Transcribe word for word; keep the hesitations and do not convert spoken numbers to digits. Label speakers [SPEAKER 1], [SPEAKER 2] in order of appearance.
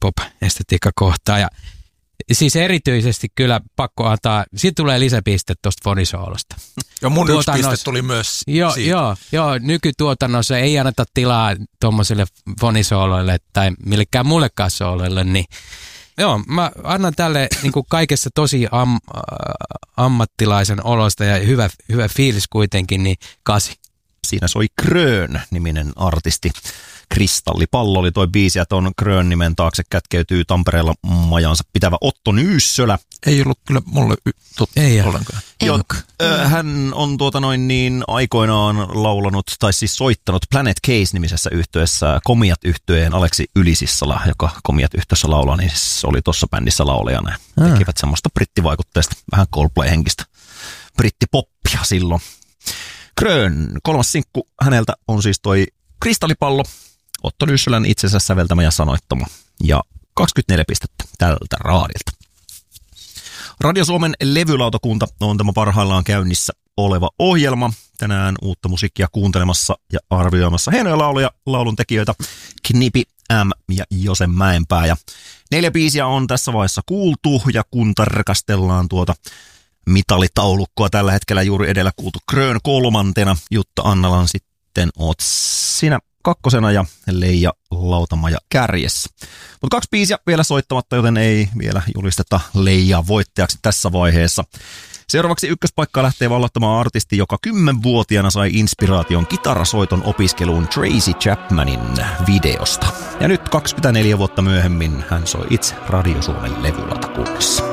[SPEAKER 1] hip-hop-estetiikka kohtaan. Ja siis erityisesti kyllä pakko antaa, siitä tulee lisäpiste tuosta fonisoolosta.
[SPEAKER 2] Ja mun yksi piste tuli myös
[SPEAKER 1] joo,
[SPEAKER 2] siitä.
[SPEAKER 1] Joo, joo, nykytuotannossa ei anneta tilaa tuommoisille fonisooloille tai millekään muullekaan sooloille, niin joo, mä annan tälle niin kuin kaikessa tosi am, äh, ammattilaisen olosta ja hyvä, hyvä fiilis kuitenkin, niin kasi.
[SPEAKER 3] Siinä soi Krön-niminen artisti. Kristallipallo oli toi biisi, ja ton Krön-nimen taakse kätkeytyy Tampereella majansa pitävä Otto Nyyssölä.
[SPEAKER 2] Ei ollut kyllä mulle y- tuttu
[SPEAKER 1] ei
[SPEAKER 2] ollenkaan.
[SPEAKER 3] Jo, äh, hän on tuota noin niin aikoinaan laulanut, tai siis soittanut Planet Case-nimisessä yhtyeessä Komiat-yhtyeen Aleksi Ylisissala, joka Komiat-yhtyeessä laulaa, niin se oli tuossa bändissä laulajana. Ah. Tekivät semmoista brittivaikutteista, vähän Coldplay-henkistä brittipoppia silloin. Krön, kolmas sinkku häneltä on siis toi Kristallipallo, Otto Nyyssölän itsensä säveltämä ja sanoittama, ja kaksikymmentäneljä pistettä tältä raadilta. Radio Suomen levylautakunta on tämä parhaillaan käynnissä oleva ohjelma. Tänään uutta musiikkia kuuntelemassa ja arvioimassa hienoja lauluja, laulun tekijöitä Knipi, M ja Jose Mäenpää. Ja neljä biisiä on tässä vaiheessa kuultu, ja kun tarkastellaan tuota mitalitaulukkoa tällä hetkellä juuri edellä kuultu Krön kolmantena, Jutta Annalan sitten oot sinä kakkosena ja Leija Lautamaja kärjessä. Mutta kaksi biisiä vielä soittamatta, joten ei vielä julisteta Leijaa voittajaksi tässä vaiheessa. Seuraavaksi ykköspaikkaa lähtee vallattamaan artisti, joka kymmenvuotiaana sai inspiraation kitarasoiton opiskeluun Tracy Chapmanin videosta. Ja nyt kaksikymmentäneljä vuotta myöhemmin hän soi itse Radio Suomen levylautakunnassa.